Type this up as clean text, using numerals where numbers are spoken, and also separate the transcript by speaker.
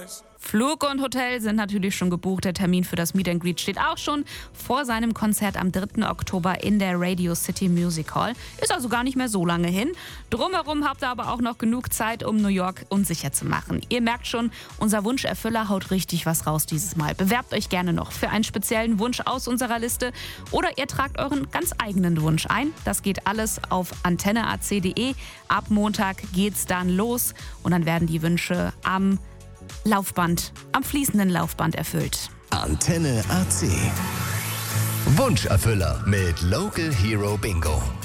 Speaker 1: Flug und Hotel sind natürlich schon gebucht. Der Termin für das Meet and Greet steht auch schon vor seinem Konzert am 3. Oktober in der Radio City Music Hall. Ist also gar nicht mehr so lange hin. Drumherum habt ihr aber auch noch genug Zeit, um New York unsicher zu machen. Ihr merkt schon, unser Wunscherfüller haut richtig was raus dieses Mal. Bewerbt euch gerne noch für einen speziellen Wunsch aus unserer Liste oder ihr tragt euren ganz eigenen Wunsch ein. Das geht alles auf antenneac.de. Ab Montag geht's dann los und dann werden die Wünsche am fließenden Laufband erfüllt.
Speaker 2: Antenne AC. Wunscherfüller mit Local Hero Bingo.